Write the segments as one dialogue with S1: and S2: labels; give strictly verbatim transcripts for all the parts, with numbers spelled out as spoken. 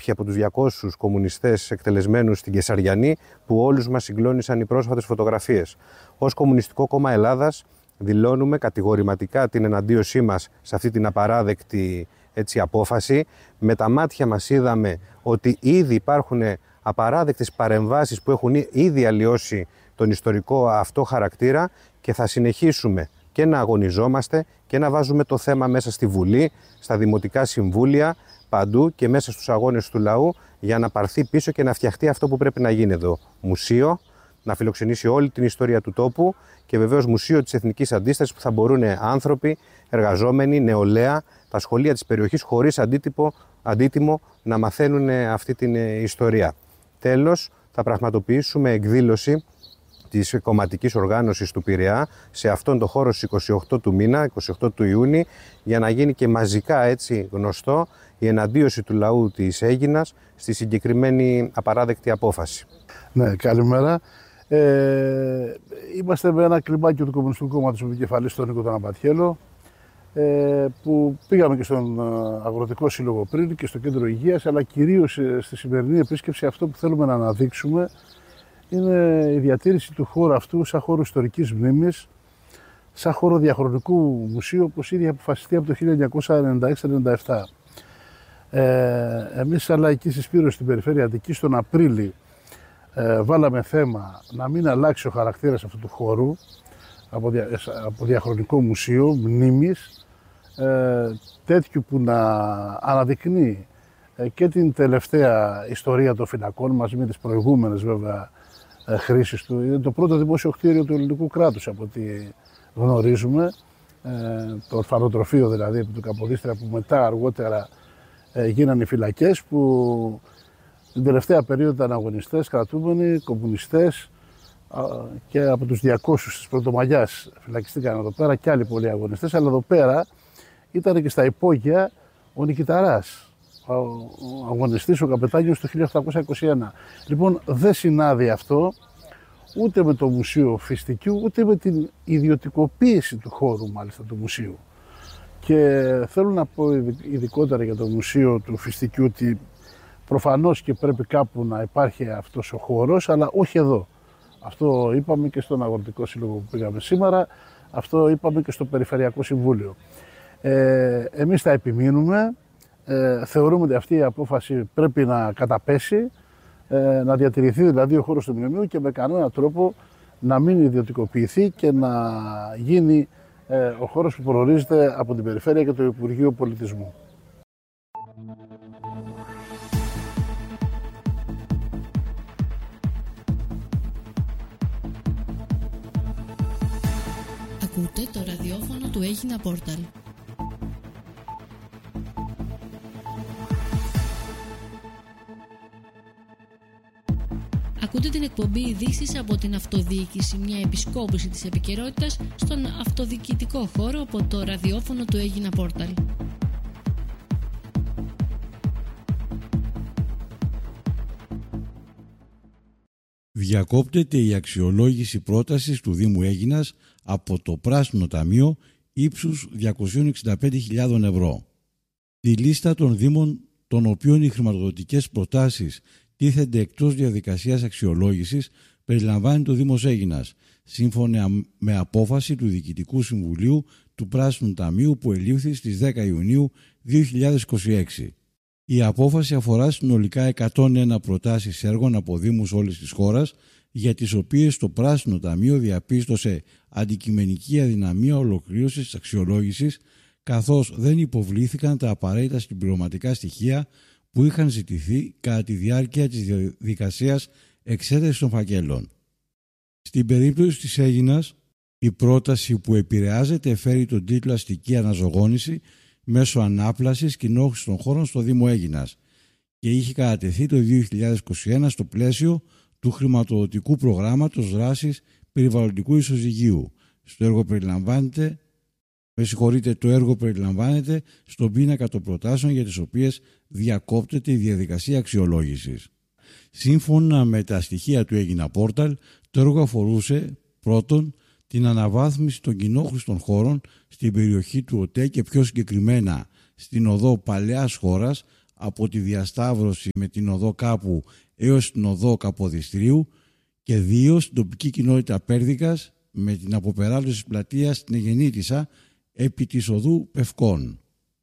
S1: κάποιοι από τους διακόσιους κομμουνιστές εκτελεσμένους στην Κεσαριανή, που όλους μας συγκλώνησαν οι πρόσφατες φωτογραφίες. Ως Κομμουνιστικό Κόμμα Ελλάδας δηλώνουμε κατηγορηματικά την εναντίωσή μας σε αυτή την απαράδεκτη έτσι, απόφαση. Με τα μάτια μας είδαμε ότι ήδη υπάρχουν απαράδεκτες παρεμβάσεις που έχουν ήδη αλλοιώσει τον ιστορικό αυτό χαρακτήρα, και θα συνεχίσουμε και να αγωνιζόμαστε και να βάζουμε το θέμα μέσα στη Βουλή, στα Δημοτικά Συμβούλια, παντού και μέσα στους αγώνες του λαού, για να πάρθει πίσω και να φτιαχτεί αυτό που πρέπει να γίνει εδώ. Μουσείο, να φιλοξενήσει όλη την ιστορία του τόπου, και βεβαίως μουσείο της εθνικής αντίστασης, που θα μπορούν άνθρωποι, εργαζόμενοι, νεολαία, τα σχολεία της περιοχής χωρίς αντίτυπο, αντίτιμο να μαθαίνουν αυτή την ιστορία. Τέλος, θα πραγματοποιήσουμε εκδήλωση της κομματικής οργάνωσης του Πειραιά σε αυτόν τον χώρο στις είκοσι οκτώ του μήνα, είκοσι οκτώ του Ιούνιου, για να γίνει και μαζικά έτσι γνωστό η εναντίωση του λαού της Αίγινας στη συγκεκριμένη απαράδεκτη απόφαση.
S2: Ναι, καλημέρα. Ε, είμαστε με ένα κλιμπάκι του Κομμουνιστικού Κόμματος με επικεφαλή στον Νίκο τον Αμπατιέλο, ε, που πήγαμε και στον Αγροτικό Σύλλογο πριν και στο Κέντρο Υγείας, αλλά κυρίως στη σημερινή επίσκεψη αυτό που θέλουμε να αναδείξουμε είναι η διατήρηση του χώρου αυτού σαν χώρο ιστορικής μνήμης, σαν χώρο διαχρονικού μουσείου, όπως ήδη αποφασιστεί από το χίλια εννιακόσια ενενήντα έξι ενενήντα επτά. Ε, εμείς σαν Λαϊκή Συσπήρωση στην Περιφέρεια Αττικής τον Απρίλη ε, βάλαμε θέμα να μην αλλάξει ο χαρακτήρας αυτού του χώρου από, δια, από διαχρονικό μουσείο μνήμης, ε, τέτοιου που να αναδεικνύει ε, και την τελευταία ιστορία των φυλακών μαζί με τις προηγούμενες βέβαια ε, χρήσεις του. Είναι το πρώτο δημόσιο κτίριο του ελληνικού κράτους από ό,τι γνωρίζουμε, ε, το ορφανοτροφείο δηλαδή επί του Καποδίστρια, που μετά αργότερα ε, γίνανε οι φυλακές, που την τελευταία περίοδο ήταν αγωνιστές, κρατούμενοι, κομμουνιστές, και από τους διακόσιους της Πρωτομαγιάς φυλακιστήκαν εδώ πέρα και άλλοι πολλοί αγωνιστές, αλλά εδώ πέρα ήταν και στα υπόγεια ο Νικηταράς, ο αγωνιστής, ο καπετάνιος του χίλια οκτακόσια είκοσι ένα. Λοιπόν, δεν συνάδει αυτό ούτε με το Μουσείο Φιστικιού, ούτε με την ιδιωτικοποίηση του χώρου μάλιστα του μουσείου. Και θέλω να πω ειδικότερα για το Μουσείο του Φιστικιού ότι προφανώς και πρέπει κάπου να υπάρχει αυτός ο χώρος, αλλά όχι εδώ. Αυτό είπαμε και στον Αγροτικό Σύλλογο που πήγαμε σήμερα, αυτό είπαμε και στο Περιφερειακό Συμβούλιο. Ε, εμείς θα επιμείνουμε, ε, θεωρούμε ότι αυτή η απόφαση πρέπει να καταπέσει, ε, να διατηρηθεί δηλαδή ο χώρος του μνημείου και με κανέναν τρόπο να μην ιδιωτικοποιηθεί και να γίνει ε, ο χώρος που προορίζεται από την Περιφέρεια και το Υπουργείο Πολιτισμού.
S3: Ακούτε το ραδιόφωνο του Έγινα Πόρταλ. Ακούτε την εκπομπή ειδήσεις από την αυτοδιοίκηση, μια επισκόπηση της επικαιρότητας στον αυτοδιοικητικό χώρο από το ραδιόφωνο του Έγινα Πόρταλ.
S4: Διακόπτεται η αξιολόγηση πρότασης του Δήμου Αίγινας από το Πράσινο Ταμείο ύψους διακόσιες εξήντα πέντε χιλιάδες ευρώ. Τη λίστα των Δήμων των οποίων οι χρηματοδοτικές προτάσεις τίθενται εκτός διαδικασίας αξιολόγησης περιλαμβάνει το Δήμος Αίγινας, σύμφωνα με απόφαση του Διοικητικού Συμβουλίου του Πράσινου Ταμείου που ελήφθη στις δέκα Ιουνίου δύο χιλιάδες είκοσι έξι. Η απόφαση αφορά συνολικά εκατόν ένα προτάσεις έργων από δήμους όλης της χώρας, για τις οποίες το Πράσινο Ταμείο διαπίστωσε αντικειμενική αδυναμία ολοκλήρωσης της αξιολόγησης, καθώς δεν υποβλήθηκαν τα απαραίτητα συμπληρωματικά στοιχεία που είχαν ζητηθεί κατά τη διάρκεια της διαδικασίας εξέτασης των φακέλων. Στην περίπτωση της Αίγινας, η πρόταση που επηρεάζεται φέρει τον τίτλο «Αστική αναζωογόνηση μέσω ανάπλασης κοινόχρηστων των χώρων στο Δήμο Αίγινας» και είχε κατατεθεί το δύο χιλιάδες είκοσι ένα στο πλαίσιο του χρηματοδοτικού προγράμματος δράσης περιβαλλοντικού ισοζυγίου. Στο έργο περιλαμβάνεται, με συγχωρείτε, το έργο περιλαμβάνεται στον πίνακα των προτάσεων για τις οποίες διακόπτεται η διαδικασία αξιολόγησης. Σύμφωνα με τα στοιχεία του Έγινα Πόρταλ, το έργο αφορούσε πρώτον την αναβάθμιση των κοινόχρηστων χώρων στην περιοχή του ΟΤΕ και πιο συγκεκριμένα στην οδό Παλαιάς Χώρας από τη διασταύρωση με την οδό Κάπου έως την οδό Καποδιστρίου και δύο στην τοπική κοινότητα Πέρδικας με την αποπεράτωση της πλατείας στην Αιγεννήτισσα επί της οδού Πευκών.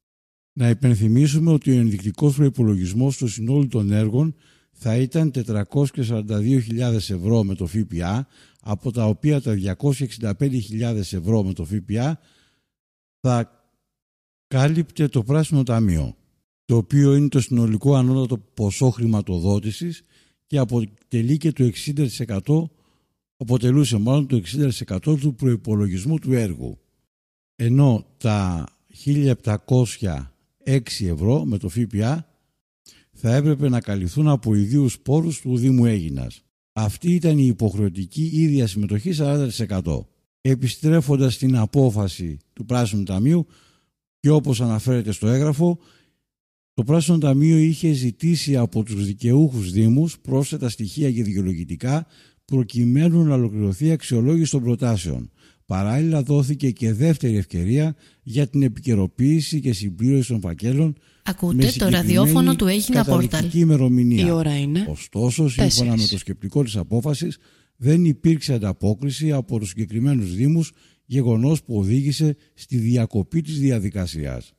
S4: Να υπενθυμίσουμε ότι ο ενδεικτικός προϋπολογισμός του συνόλου των έργων θα ήταν τετρακόσιες σαράντα δύο χιλιάδες ευρώ με το ΦΠΑ, από τα οποία τα διακόσιες εξήντα πέντε χιλιάδες ευρώ με το ΦΠΑ θα κάλυπτε το Πράσινο Ταμείο, το οποίο είναι το συνολικό ανώτατο ποσό χρηματοδότησης και αποτελεί και το εξήντα τοις εκατό, αποτελούσε μάλλον το εξήντα τοις εκατό του προϋπολογισμού του έργου. Ενώ τα χίλια επτακόσια έξι ευρώ με το ΦΠΑ θα έπρεπε να καλυφθούν από ιδίους πόρους του Δήμου Αίγινας. Αυτή ήταν η υποχρεωτική ίδια συμμετοχή σαράντα τοις εκατό. Επιστρέφοντας στην απόφαση του Πράσινου Ταμείου και όπως αναφέρεται στο έγγραφο, το Πράσινο Ταμείο είχε ζητήσει από τους δικαιούχους δήμους πρόσθετα στοιχεία και δικαιολογητικά προκειμένου να ολοκληρωθεί η αξιολόγηση των προτάσεων. Παράλληλα δόθηκε και δεύτερη ευκαιρία για την επικαιροποίηση και συμπλήρωση των φακέλων.
S3: Ακούτε το ραδιόφωνο του Έγινα Πόρταλ.
S4: Ημερομηνία.
S3: Η ώρα είναι
S4: Ωστόσο, σύμφωνα τέσσερις. με το σκεπτικό της απόφασης, δεν υπήρξε ανταπόκριση από τους συγκεκριμένους δήμους, γεγονός που οδήγησε στη διακοπή της διαδικασίας.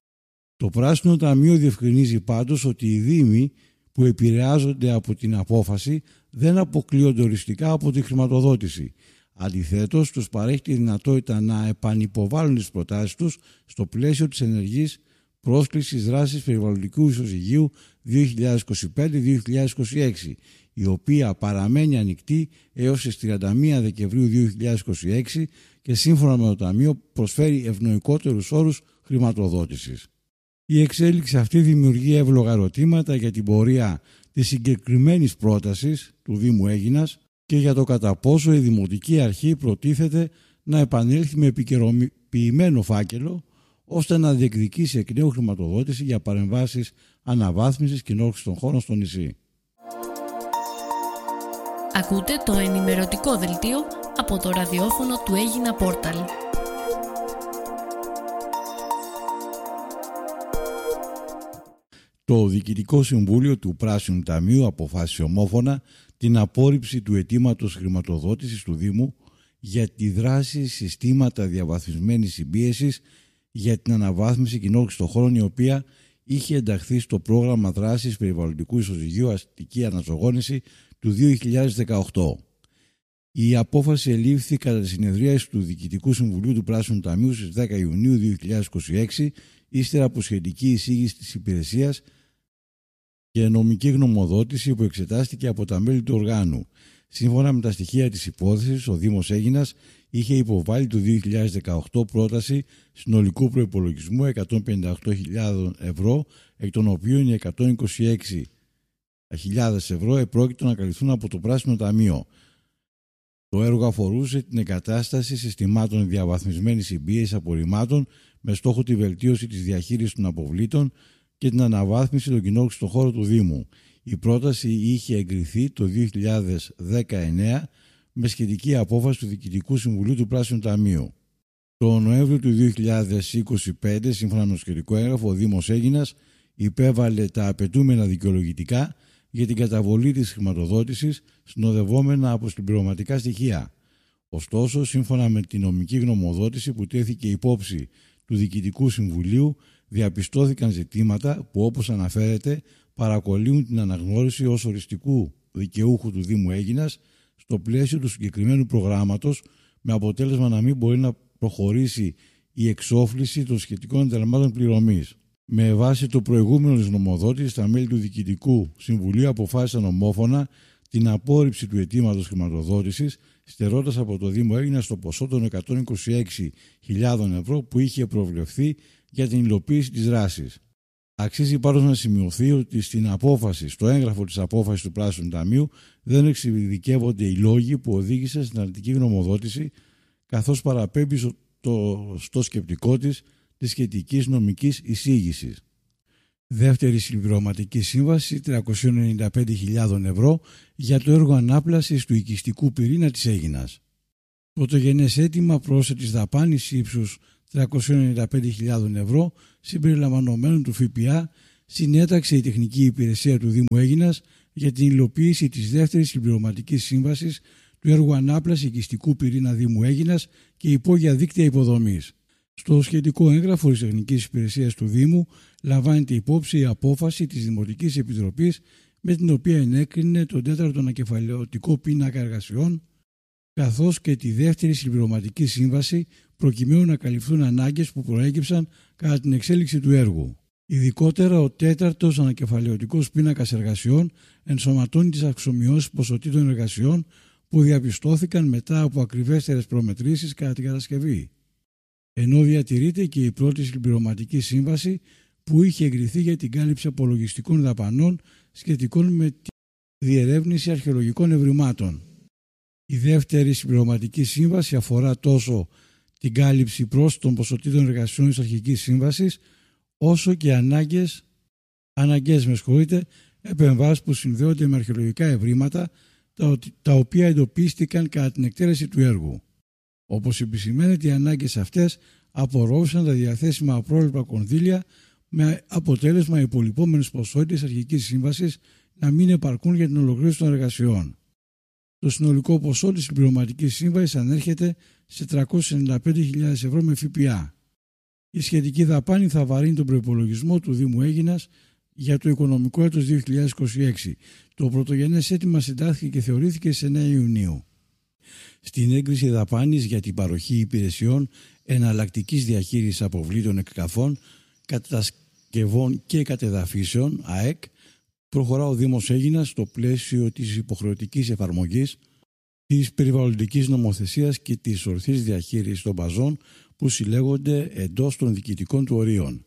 S4: Το Πράσινο Ταμείο διευκρινίζει πάντως ότι οι δήμοι που επηρεάζονται από την απόφαση δεν αποκλείονται οριστικά από τη χρηματοδότηση. Αντιθέτως, τους παρέχει τη δυνατότητα να επανυποβάλουν τις προτάσεις τους στο πλαίσιο της ενεργής πρόσκλησης δράσης περιβαλλοντικού ισοζυγίου δύο χιλιάδες είκοσι πέντε δύο χιλιάδες είκοσι έξι, η οποία παραμένει ανοιχτή έως τις τριάντα μία Δεκεμβρίου δύο χιλιάδες είκοσι έξι και σύμφωνα με το Ταμείο προσφέρει ευνοϊκότερους όρους χρηματοδότησης. Η εξέλιξη αυτή δημιουργεί εύλογα ερωτήματα για την πορεία της συγκεκριμένης πρότασης του Δήμου Αίγινας και για το κατά πόσο η Δημοτική Αρχή προτίθεται να επανέλθει με επικαιροποιημένο φάκελο ώστε να διεκδικήσει εκ νέου χρηματοδότηση για παρεμβάσεις αναβάθμισης κοινότητας των χώρων στο νησί.
S3: Ακούτε το ενημερωτικό δελτίο από το ραδιόφωνο του Έγινα Πόρταλ.
S4: Το Διοικητικό Συμβούλιο του Πράσινου Ταμείου αποφάσισε ομόφωνα την απόρριψη του αιτήματος χρηματοδότησης του Δήμου για τη δράση συστήματα διαβαθμισμένης συμπίεσης για την αναβάθμιση κοινότητας των χώρων, η οποία είχε ενταχθεί στο πρόγραμμα δράσης περιβαλλοντικού ισοζυγίου αστική αναζωογόνηση του δύο χιλιάδες δεκαοκτώ. Η απόφαση ελήφθη κατά τη συνεδρίαση του Διοικητικού Συμβουλίου του Πράσινου Ταμείου στις δέκα Ιουνίου δύο χιλιάδες είκοσι έξι, ύστερα από σχετική εισήγηση της υπηρεσίας και νομική γνωμοδότηση που εξετάστηκε από τα μέλη του οργάνου. Σύμφωνα με τα στοιχεία της υπόθεσης, ο Δήμος Αίγινας είχε υποβάλει το δύο χιλιάδες δεκαοκτώ πρόταση συνολικού προϋπολογισμού εκατόν πενήντα οκτώ χιλιάδες ευρώ, εκ των οποίων οι εκατόν είκοσι έξι χιλιάδες ευρώ επρόκειτο να καλυφθούν από το Πράσινο Ταμείο. Το έργο αφορούσε την εγκατάσταση συστημάτων διαβαθμισμένης συμπίεσης απορριμμάτων με στόχο τη βελτίωση της διαχείρισης των αποβλήτων και την αναβάθμιση των κοινότητων στον χώρο του Δήμου. Η πρόταση είχε εγκριθεί το δύο χιλιάδες δεκαεννέα με σχετική απόφαση του Διοικητικού Συμβουλίου του Πράσινου Ταμείου. Το Νοέμβριο του δύο χιλιάδες είκοσι πέντε, σύμφωνα με το σχετικό έγγραφο, ο Δήμος Αίγινας υπέβαλε τα απαιτούμενα δικαιολογητικά για την καταβολή της χρηματοδότησης, συνοδευόμενα από συμπληρωματικά στοιχεία. Ωστόσο, σύμφωνα με την νομική γνωμοδότηση που τέθηκε υπόψη του Διοικητικού Συμβουλίου, διαπιστώθηκαν ζητήματα που, όπως αναφέρεται, παρακολύουν την αναγνώριση ως οριστικού δικαιούχου του Δήμου Αίγινας στο πλαίσιο του συγκεκριμένου προγράμματος, με αποτέλεσμα να μην μπορεί να προχωρήσει η εξόφληση των σχετικών ενταλμάτων πληρωμής. Με βάση το προηγούμενο της νομοδότησης, τα μέλη του Διοικητικού Συμβουλίου αποφάσισαν ομόφωνα την απόρριψη του αιτήματος χρηματοδότησης, στερώντας από το Δήμο Αίγινας το ποσό των εκατόν είκοσι έξι χιλιάδες ευρώ που είχε προβλεφθεί για την υλοποίηση της δράσης. Αξίζει πάντως να σημειωθεί ότι στην απόφαση, στο έγγραφο της απόφασης του Πράσινου Ταμείου, δεν εξειδικεύονται οι λόγοι που οδήγησαν στην αρνητική γνωμοδότηση, καθώς παραπέμπει στο, στο σκεπτικό της της σχετικής νομικής εισήγησης. Δεύτερη συμπληρωματική σύμβαση τριακόσιες ενενήντα πέντε χιλιάδες ευρώ για το έργο ανάπλασης του οικιστικού πυρήνα της Αίγινας. Πρωτογενές αίτημα πρόσθετης δαπάνης ύψους τριακόσιες ενενήντα πέντε χιλιάδες ευρώ συμπεριλαμβανομένου του ΦΠΑ συνέταξε η Τεχνική Υπηρεσία του Δήμου Αίγινας για την υλοποίηση της δεύτερης συμπληρωματικής σύμβασης του έργου ανάπλαση οικιστικού πυρήνα Δήμου Αίγινας και υπόγεια δίκτυα υποδομής. Στο σχετικό έγγραφο της Τεχνικής Υπηρεσίας του Δήμου λαμβάνεται υπόψη η απόφαση της Δημοτικής Επιτροπής με την οποία ενέκρινε τον τέταρτο ανακεφαλαιωτικό πίνακα εργασιών, καθώς και τη δεύτερη συμπληρωματική σύμβαση προκειμένου να καλυφθούν ανάγκες που προέκυψαν κατά την εξέλιξη του έργου. Ειδικότερα, ο τέταρτος ανακεφαλαιωτικός πίνακας εργασιών ενσωματώνει τις αξιομοιώσεις ποσοτήτων εργασιών που διαπιστώθηκαν μετά από ακριβέστερες προμετρήσεις κατά την κατασκευή. Ενώ διατηρείται και η πρώτη συμπληρωματική σύμβαση που είχε εγκριθεί για την κάλυψη απολογιστικών δαπανών σχετικών με τη διερεύνηση αρχαιολογικών ευρημάτων. Η δεύτερη συμπληρωματική σύμβαση αφορά τόσο την κάλυψη πρόσθετων ποσοτήτων εργασιών της αρχικής σύμβασης, όσο και ανάγκες, αναγκές με συγχωρείτε, επεμβάσεις που συνδέονται με αρχαιολογικά ευρήματα τα, τα οποία εντοπίστηκαν κατά την εκτέλεση του έργου. Όπως επισημαίνεται, οι ανάγκες αυτές απορρόφησαν τα διαθέσιμα απρόβλεπτα κονδύλια με αποτέλεσμα οι υπολοιπόμενες ποσότητες αρχικής σύμβασης να μην επαρκούν για την ολοκλήρωση των εργασιών. Το συνολικό ποσό της συμπληρωματικής σύμβασης ανέρχεται σε τριακόσιες ενενήντα πέντε χιλιάδες ευρώ με ΦΠΑ. Η σχετική δαπάνη θα βαρύνει τον προϋπολογισμό του Δήμου Αίγινας για το οικονομικό έτος δύο χιλιάδες είκοσι έξι. Το πρωτογενές αίτημα συντάχθηκε και θεωρήθηκε σε εννέα Ιουνίου. Στην έγκριση δαπάνης για την παροχή υπηρεσιών εναλλακτικής διαχείρισης αποβλήτων εκκαφών, κατασκευών και κατεδαφίσεων (ΑΕΚ) προχωρά ο Δήμος Αίγινας στο πλαίσιο της υποχρεωτικής εφαρμογής της περιβαλλοντικής νομοθεσίας και της ορθής διαχείρισης των μπαζών που συλλέγονται εντός των διοικητικών του ορίων.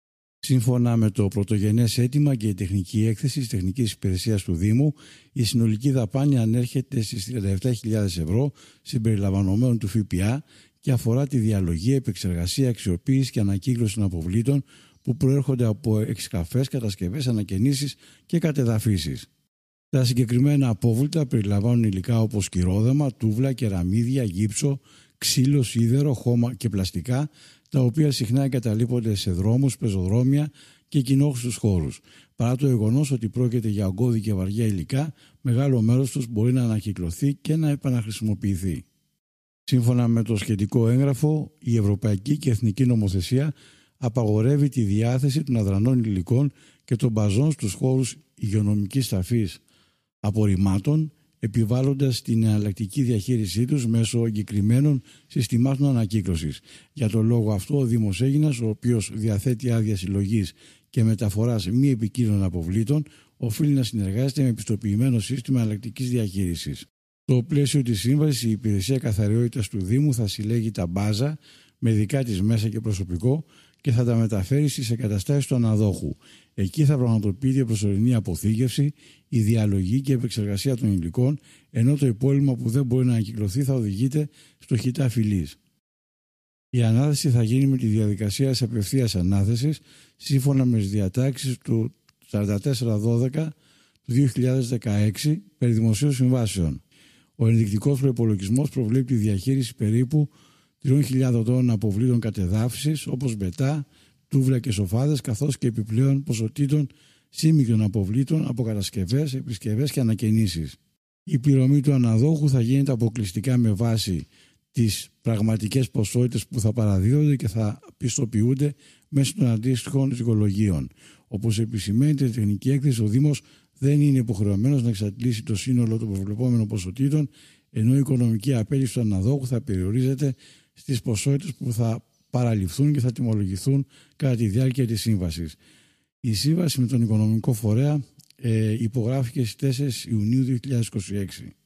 S4: Σύμφωνα με το πρωτογενές αίτημα και η τεχνική έκθεση της Τεχνικής Υπηρεσίας του Δήμου, η συνολική δαπάνη ανέρχεται στις τριάντα επτά χιλιάδες ευρώ συμπεριλαμβανομένων του ΦΠΑ και αφορά τη διαλογή, επεξεργασία, αξιοποίηση και ανακύκλωση των αποβλήτων που προέρχονται από εξκαφές, κατασκευές, ανακαινήσεις και κατεδαφίσεις. Τα συγκεκριμένα απόβλητα περιλαμβάνουν υλικά όπως κυρόδεμα, τούβλα, κεραμίδια, γύψο, ξύλο, σίδερο, χώμα και πλαστικά, τα οποία συχνά εγκαταλείπονται σε δρόμους, πεζοδρόμια και κοινόχρηστους χώρους. Παρά το γεγονός ότι πρόκειται για ογκώδη και βαριά υλικά, μεγάλο μέρος τους μπορεί να ανακυκλωθεί και να επαναχρησιμοποιηθεί. Σύμφωνα με το σχετικό έγγραφο, η Ευρωπαϊκή και Εθνική Νομοθεσία απαγορεύει τη διάθεση των αδρανών υλικών και των μπαζών στους χώρους υγειονομικής ταφής απορριμμάτων, επιβάλλοντας την εναλλακτική διαχείρισή τους μέσω εγκεκριμένων συστημάτων ανακύκλωσης. Για τον λόγο αυτό, ο Δήμος Αίγινας, ο οποίος διαθέτει άδεια συλλογής και μεταφοράς μη επικίνδυνων αποβλήτων, οφείλει να συνεργάζεται με πιστοποιημένο σύστημα εναλλακτικής διαχείρισης. Στο πλαίσιο της σύμβασης, η Υπηρεσία Καθαριότητας του Δήμου θα συλλέγει τα μπάζα με δικά της μέσα και προσωπικό και θα τα μεταφέρει στις εγκαταστάσεις του αναδόχου. Εκεί θα πραγματοποιείται η προσωρινή αποθήκευση, η διαλογή και η επεξεργασία των υλικών, ενώ το υπόλοιπο που δεν μπορεί να ανακυκλωθεί θα οδηγείται στο χιτά φυλής. Η ανάθεση θα γίνει με τη διαδικασία της απευθείας ανάθεσης, σύμφωνα με τις διατάξεις του σαράντα τέσσερα δώδεκα του δύο χιλιάδες δεκαέξι περί δημοσίων συμβάσεων. Ο ενδεικτικός προϋπολογισμός προβλέπει τη διαχείριση περίπου τριών χιλιάδων τόνων αποβλήτων κατεδάφισης, όπως μπετά, τούβλα και σοφάδες, καθώς και επιπλέον ποσοτήτων σύμμικτων αποβλήτων από κατασκευές, επισκευές και ανακαινήσεις. Η πληρωμή του αναδόχου θα γίνεται αποκλειστικά με βάση τις πραγματικές ποσότητες που θα παραδίδονται και θα πιστοποιούνται μέσω των αντίστοιχων οικολογίων. Όπως επισημαίνεται η τεχνική έκθεση, ο Δήμος δεν είναι υποχρεωμένος να εξαντλήσει το σύνολο των προβλεπόμενων ποσοτήτων, ενώ η οικονομική απέλυση του αναδόχου θα περιορίζεται στις ποσότητες που θα παραληφθούν και θα τιμολογηθούν κατά τη διάρκεια της σύμβασης. Η σύμβαση με τον οικονομικό φορέα ε, υπογράφηκε στις τέσσερις Ιουνίου δύο χιλιάδες είκοσι έξι.